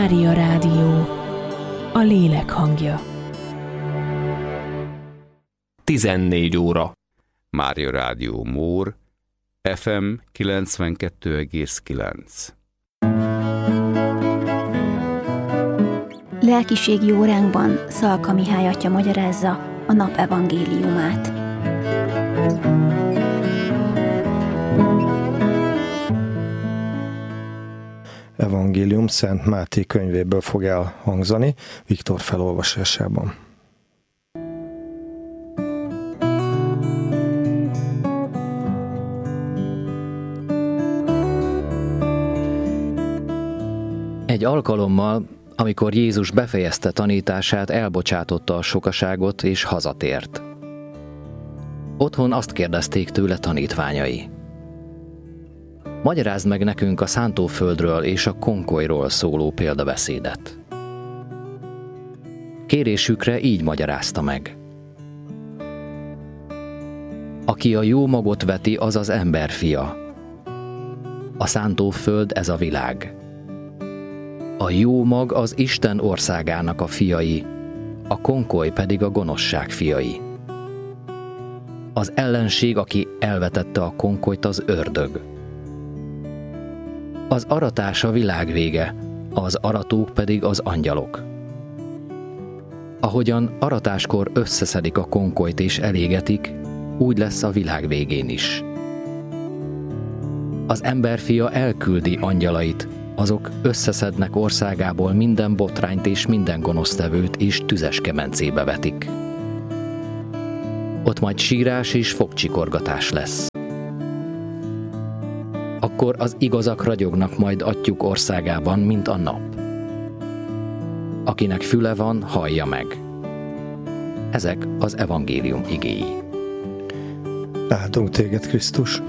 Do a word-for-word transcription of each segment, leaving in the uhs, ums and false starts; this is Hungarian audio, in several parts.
Mária Rádió, a lélek hangja. tizennégy óra. Mária Rádió Mór, ef em kilencvenkettő egész kilenc. Lelkiségi óránkban Szalka Mihály atya magyarázza a nap evangéliumát. Evangélium Szent Máté könyvéből fog elhangzani, Viktor felolvasásában. Egy alkalommal, amikor Jézus befejezte tanítását, elbocsátotta a sokaságot és hazatért. Otthon azt kérdezték tőle tanítványai: magyarázd meg nekünk a szántóföldről és a konkolyról szóló példabeszédet. Kérésükre így magyarázta meg: aki a jó magot veti, az az emberfia. A szántóföld ez a világ. A jó mag az Isten országának a fiai, a konkoly pedig a gonoszság fiai. Az ellenség, aki elvetette a konkolyt, az ördög. Az aratás a világ vége, az aratók pedig az angyalok. Ahogyan aratáskor összeszedik a konkolyt és elégetik, úgy lesz a világ végén is. Az emberfia elküldi angyalait, azok összeszednek országából minden botrányt és minden gonosztevőt, és tüzes kemencébe vetik. Ott majd sírás és fogcsikorgatás lesz. Akkor az igazak ragyognak majd atyjuk országában, mint a nap. Akinek füle van, hallja meg. Ezek az evangélium igéi. Áldunk téged, Krisztus!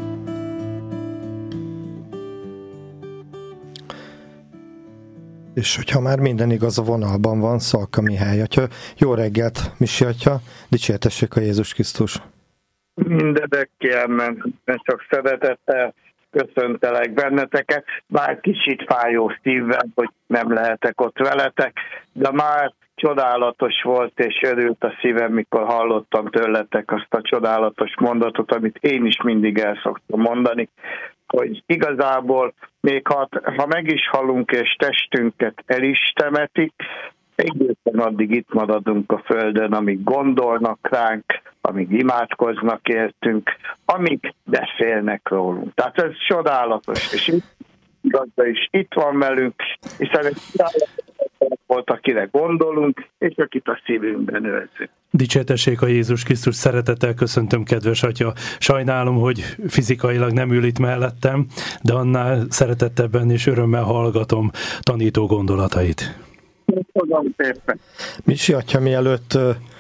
És hogyha már minden igaz a vonalban van, Szalka Mihály atya. Jó reggelt, Misi atya, dicsértessék a Jézus Krisztus! Mindedekkel, csak szeretettel köszöntelek benneteket, bár kicsit fájó szívvel, hogy nem lehetek ott veletek, de már csodálatos volt, és örült a szívem, mikor hallottam tőletek azt a csodálatos mondatot, amit én is mindig el szoktam mondani, hogy igazából még ha, ha meg is halunk és testünket el is temetik, egészen addig itt maradunk a földön, amíg gondolnak ránk, amíg imádkoznak értünk, amíg beszélnek rólunk. Tehát ez csodálatos, és itt, igazda is itt van velünk, hiszen egy csodálatos volt, akire gondolunk, és akit a szívünkben őrzünk. Dicsértessék a Jézus Krisztus, szeretettel köszöntöm, kedves atya. Sajnálom, hogy fizikailag nem ül itt mellettem, de annál szeretettebben és örömmel hallgatom tanító gondolatait. Köszönöm szépen. Misi atya, mielőtt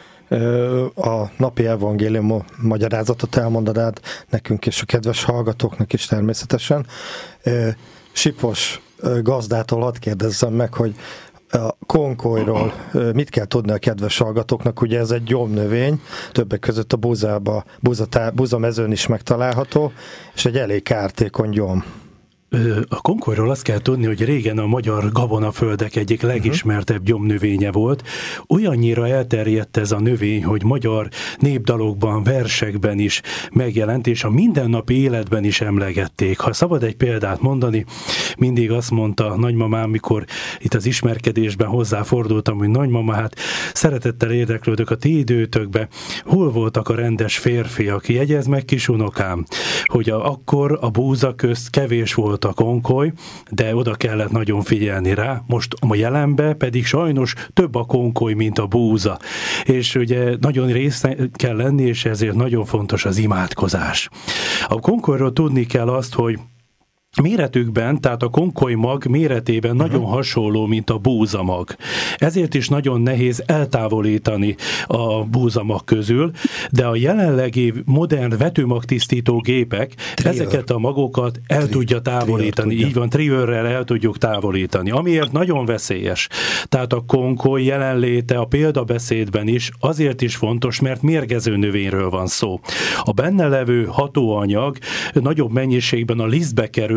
a napi evangélium magyarázatot elmondanád nekünk és a kedves hallgatóknak is természetesen, Sipos gazdától hadd kérdezzem meg, hogy a konkolyról mit kell tudni a kedves hallgatóknak? Ugye ez egy gyomnövény, többek között a búzába, búzatá, búzamezőn is megtalálható, és egy elég kártékony gyom. A konkolyról azt kell tudni, hogy régen a magyar gabonaföldek egyik legismertebb gyomnövénye volt. Olyannyira elterjedt ez a növény, hogy magyar népdalokban, versekben is megjelent, és a mindennapi életben is emlegették. Ha szabad egy példát mondani, mindig azt mondta nagymamám, mikor itt az ismerkedésben hozzáfordultam, hogy nagymama, hát szeretettel érdeklődök a ti időtökbe, hol voltak a rendes férfiak? Jegyezd meg, kis unokám, hogy a, akkor a búza közt kevés volt a konkoly, de oda kellett nagyon figyelni rá. Most a jelenben pedig sajnos több a konkoly, mint a búza. És ugye nagyon részt kell lenni, és ezért nagyon fontos az imádkozás. A konkolyról tudni kell azt, hogy méretükben, tehát a konkoly mag méretében uh-huh. nagyon hasonló, mint a búzamag. Ezért is nagyon nehéz eltávolítani a búzamag közül, de a jelenlegi modern vetőmagtisztító gépek Triör. ezeket a magokat el Tri- tudja távolítani. Így van, triőrrel el tudjuk távolítani, amiért nagyon veszélyes. Tehát a konkoly jelenléte a példabeszédben is azért is fontos, mert mérgező növényről van szó. A benne levő hatóanyag nagyobb mennyiségben a lisztbe kerül,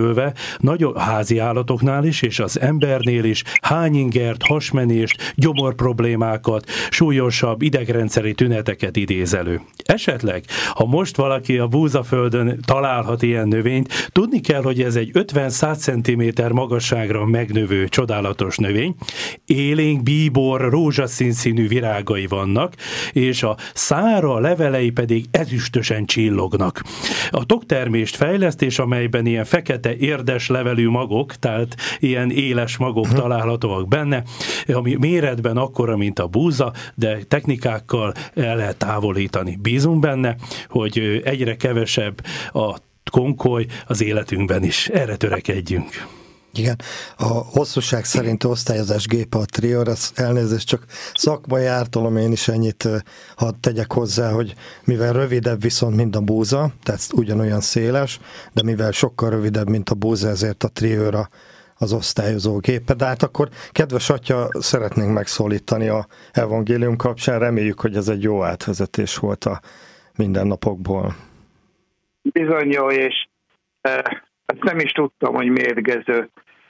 jelölve, nagyon házi állatoknál is, és az embernél is hányingert, hasmenést, gyomor problémákat, súlyosabb idegrendszeri tüneteket idéz elő. Esetleg, ha most valaki a búzaföldön találhat ilyen növényt, tudni kell, hogy ez egy ötven-száz centiméter magasságra megnövő csodálatos növény, élénk bíbor, rózsaszín színű virágai vannak, és a szára, a levelei pedig ezüstösen csillognak. A toktermést fejlesztés, amelyben ilyen fekete érdes levelű magok, tehát ilyen éles magok hmm. találhatóak benne, ami méretben akkora, mint a búza, de technikákkal el lehet távolítani. Bízunk benne, hogy egyre kevesebb a konkoly az életünkben is. Erre törekedjünk. Igen, a hosszúság szerint osztályozás gépe a trior, az elnézést, csak szakmai ártalom, én is ennyit hadd tegyek hozzá, hogy mivel rövidebb viszont, mint a búza, tehát ugyanolyan széles, de mivel sokkal rövidebb, mint a búza, ezért a trior az osztályozó gépe. De hát akkor, kedves atya, szeretnénk megszólítani a evangélium kapcsán, reméljük, hogy ez egy jó átvezetés volt a mindennapokból. Bizony jó, és e, ezt nem is tudtam, hogy mérgező.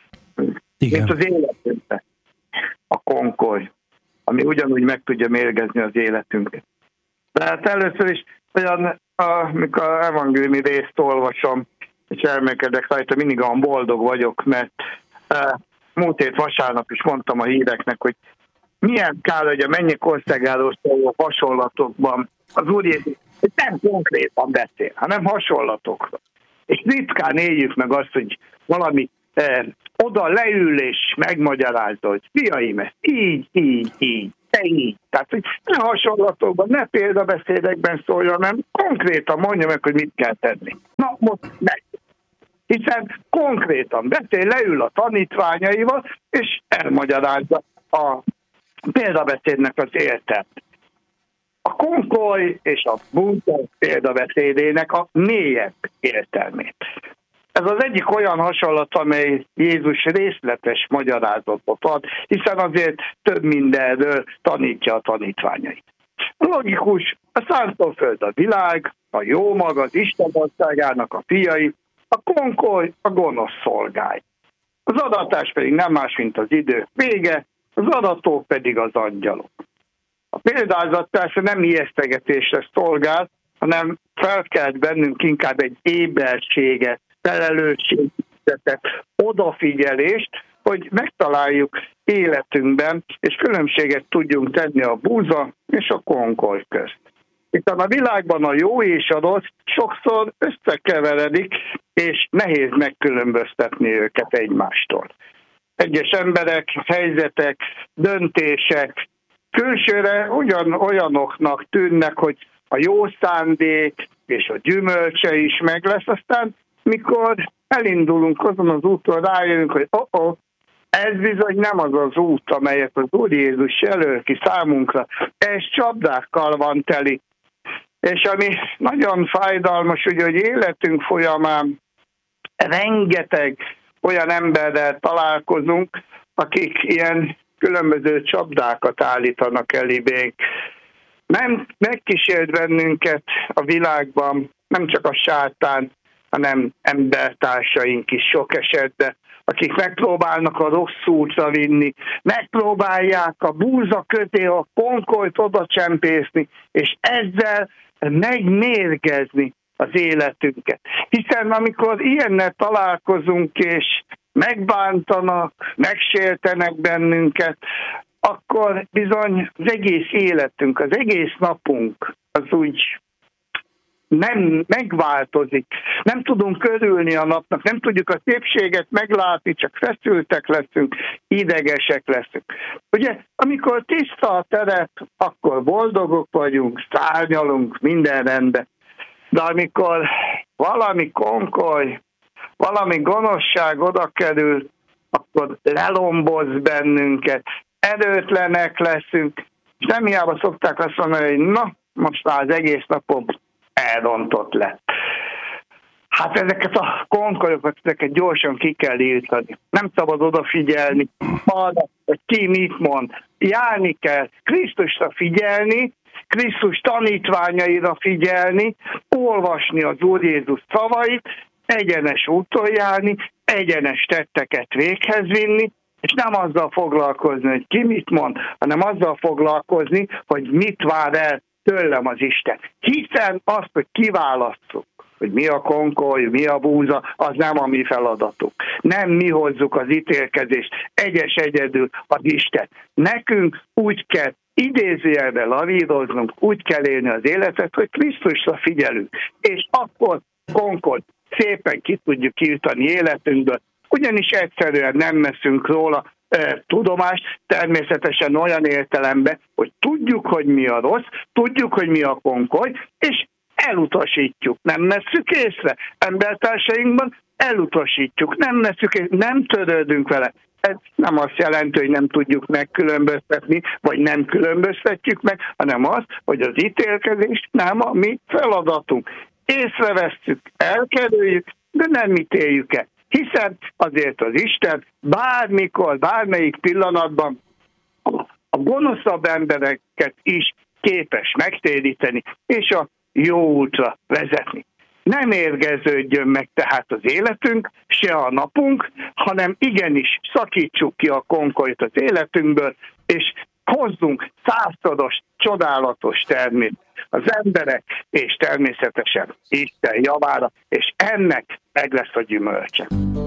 Igen. Mint az életünkben a konkoly, ami ugyanúgy meg tudja mérgezni az életünket. Tehát először is olyan, amikor az evangéliumi részt olvasom, és elmélkedek rajta, mindig olyan boldog vagyok, mert e, múlt hét vasárnap is mondtam a híreknek, hogy milyen kár, hogy a mennyek országáról szóló hasonlatokban az Úr Jézus nem konkrétan beszél, hanem hasonlatokra. És ritkán éljük meg azt, hogy valami eh, oda leül és megmagyarázza, hogy fiaim, ez így, így, így, te így. Tehát, hogy ne hasonlatokban, ne példabeszédekben szóljon, hanem konkrétan mondja meg, hogy mit kell tenni. Na, most meg. Hiszen konkrétan beszél, leül a tanítványaival, és elmagyarázza a példabeszédnek az értelmet. A konkoly és a búza példabeszédének a mélyebb értelmét. Ez az egyik olyan hasonlat, amely Jézus részletes magyarázatot ad, hiszen azért több mindenről tanítja a tanítványait. Logikus, a szántóföld a világ, a jó mag az Isten országának a fiai, a konkoly a gonosz szolgály. Az adatás pedig nem más, mint az idő vége, az adatok pedig az angyalok. A példázat persze nem ijesztegetésre szolgál, hanem felkelt bennünk inkább egy éberséget, felelősséget, odafigyelést, hogy megtaláljuk életünkben, és különbséget tudjunk tenni a búza és a konkoly közt. Hiszen a világban a jó és a rossz sokszor összekeveredik, és nehéz megkülönböztetni őket egymástól. Egyes emberek, helyzetek, döntések külsőre ugyan olyanoknak tűnnek, hogy a jó szándék és a gyümölcse is meg lesz, aztán mikor elindulunk azon az úton, rájövünk, hogy oh, oh, ez bizony nem az az út, amelyet az Úr Jézus jelöl ki számunkra, ez csapdákkal van teli. És ami nagyon fájdalmas, ugye, hogy életünk folyamán rengeteg olyan emberrel találkozunk, akik ilyen különböző csapdákat állítanak elébénk. Nem megkísért bennünket a világban, nem csak a sátán, hanem embertársaink is sok esetben, akik megpróbálnak a rossz útra vinni, megpróbálják a búza közé a konkolyt oda csempészni, és ezzel megmérgezni az életünket. Hiszen amikor ilyennel találkozunk, és megbántanak, megsértenek bennünket, akkor bizony az egész életünk, az egész napunk az úgy nem megváltozik. Nem tudunk örülni a napnak, nem tudjuk a szépséget meglátni, csak feszültek leszünk, idegesek leszünk. Ugye, amikor tiszta a terep, akkor boldogok vagyunk, szárnyalunk, minden rendben. De amikor valami konkoly, valami gonoszság oda kerül, akkor lelomboz bennünket, erőtlenek leszünk, és nem hiába szokták azt mondani, hogy na, most már az egész napom elrontott lett. Hát ezeket a konkolyokat, ezeket gyorsan ki kell írtani. Nem szabad odafigyelni arra, hogy ki mit mond. Járni kell, Krisztusra figyelni, Krisztus tanítványaira figyelni, olvasni az Úr Jézus szavait, egyenes úton járni, egyenes tetteket véghez vinni, és nem azzal foglalkozni, hogy ki mit mond, hanem azzal foglalkozni, hogy mit vár el tőlem az Isten. Hiszen azt, hogy kiválasszuk, hogy mi a konkoly, mi a búza, az nem a mi feladatunk. Nem mi hozzuk az ítélkezést, egyes egyedül az Isten. Nekünk úgy kell idézőjelben lavíroznunk, úgy kell élni az életet, hogy Krisztusra figyelünk. És akkor konkoly szépen ki tudjuk kiütani életünkből, ugyanis egyszerűen nem veszünk róla e, tudomást, természetesen olyan értelemben, hogy tudjuk, hogy mi a rossz, tudjuk, hogy mi a konkoly, és elutasítjuk, nem vesszük észre. Embertársainkban elutasítjuk, nem vesszük észre, nem törődünk vele. Ez nem azt jelenti, hogy nem tudjuk megkülönböztetni, vagy nem különböztetjük meg, hanem az, hogy az ítélkezés nem a mi feladatunk. Észrevesszük, elkerüljük, de nem ítéljük el. Hiszen azért az Isten bármikor, bármelyik pillanatban a gonoszabb embereket is képes megtéríteni, és a jó útra vezetni. Nem érgeződjön meg tehát az életünk, se a napunk, hanem igenis szakítsuk ki a konkolyt az életünkből, és hozzunk százszoros, csodálatos termét az emberek, és természetesen Isten javára, és ennek meg lesz a gyümölcse.